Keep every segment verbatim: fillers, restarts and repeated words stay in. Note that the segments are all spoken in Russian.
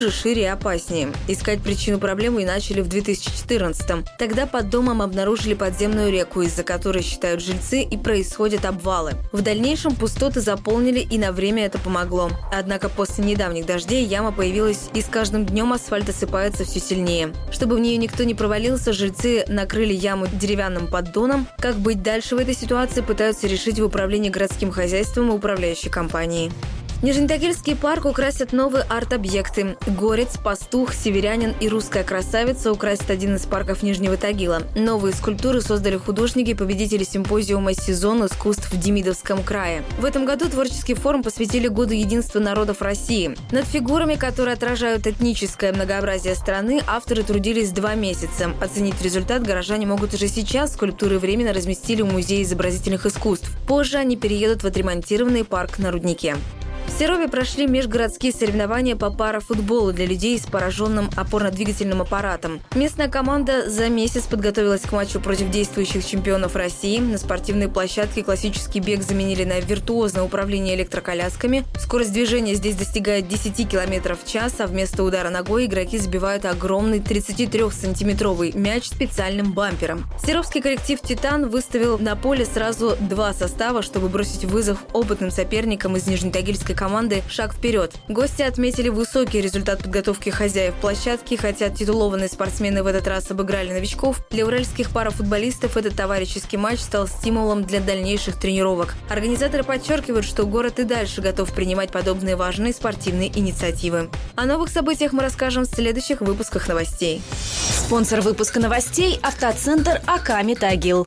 шире и опаснее. Искать причину проблемы и начали в две тысячи четырнадцатом. Тогда под домом обнаружили подземную реку, из-за которой, считают жильцы, и происходят обвалы. В дальнейшем пустоты заполнили, и на время это помогло. Однако после недавних дождей яма появилась, и с каждым днем асфальт осыпается все сильнее. Чтобы в нее никто не провалился, жильцы накрыли яму деревянным поддоном. Как быть дальше в этой ситуации, пытаются решить в управлении городским хозяйством и управляющей компанией. Нижнетагильский парк украсят новые арт-объекты. Горец, пастух, северянин и русская красавица украсят один из парков Нижнего Тагила. Новые скульптуры создали художники, победители симпозиума «Сезон искусств в Демидовском крае». В этом году творческий форум посвятили Году единства народов России. Над фигурами, которые отражают этническое многообразие страны, авторы трудились два месяца. Оценить результат горожане могут уже сейчас. Скульптуры временно разместили в Музее изобразительных искусств. Позже они переедут в отремонтированный парк на Руднике. В Серове прошли межгородские соревнования по парафутболу для людей с пораженным опорно-двигательным аппаратом. Местная команда за месяц подготовилась к матчу против действующих чемпионов России. На спортивной площадке классический бег заменили на виртуозное управление электроколясками. Скорость движения здесь достигает десять километров в час, а вместо удара ногой игроки забивают огромный тридцатитрёхсантиметровый мяч специальным бампером. Серовский коллектив «Титан» выставил на поле сразу два состава, чтобы бросить вызов опытным соперникам из нижнетагильской команды «Шаг вперед». Гости отметили высокий результат подготовки хозяев площадки. Хотя титулованные спортсмены в этот раз обыграли новичков, для уральских парафутболистов этот товарищеский матч стал стимулом для дальнейших тренировок. Организаторы подчеркивают, что город и дальше готов принимать подобные важные спортивные инициативы. О новых событиях мы расскажем в следующих выпусках новостей. Спонсор выпуска новостей – автоцентр «Аками Тагил».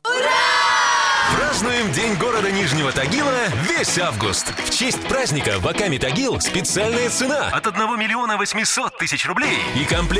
Празднуем День города Нижнего Тагила весь август. В честь праздника в Аками Тагил специальная цена от одного миллиона восьмисот тысяч рублей и комплект